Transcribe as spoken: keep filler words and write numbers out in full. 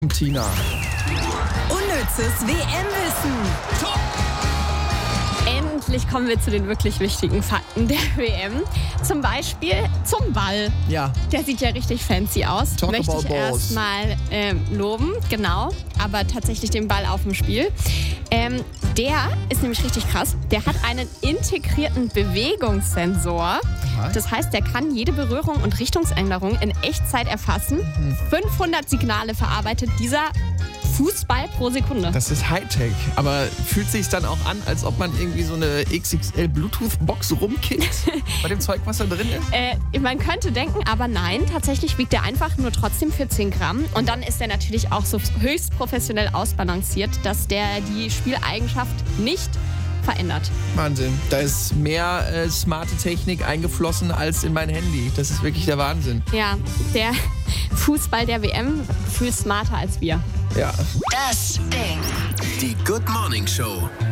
Tina. Unnützes W M-Wissen. Endlich kommen wir zu den wirklich wichtigen Fakten der W M. Zum Beispiel zum Ball. Ja. Der sieht ja richtig fancy aus. Talk Möchte about ich balls. erstmal ähm, loben, genau. Aber tatsächlich den Ball auf dem Spiel. Ähm, der ist nämlich richtig krass. Der hat einen integrierten Bewegungssensor. Was? Das heißt, der kann jede Berührung und Richtungsänderung in Echtzeit erfassen. Mhm. fünfhundert Signale verarbeitet dieser Fußball pro Sekunde. Das ist Hightech. Aber fühlt sich dann auch an, als ob man irgendwie so eine X X L-Bluetooth-Box rumkickt? Bei dem Zeug, was da drin ist? Äh, man könnte denken, aber nein, tatsächlich wiegt er einfach nur trotzdem vierzehn Gramm. Und dann ist er natürlich auch so höchst professionell ausbalanciert, dass der die Spieleigenschaft nicht verändert. Wahnsinn. Da ist mehr äh, smarte Technik eingeflossen als in mein Handy. Das ist wirklich der Wahnsinn. Ja, der Fußball der W M viel smarter als wir. Ja. Das Ding. Die Good Morning Show.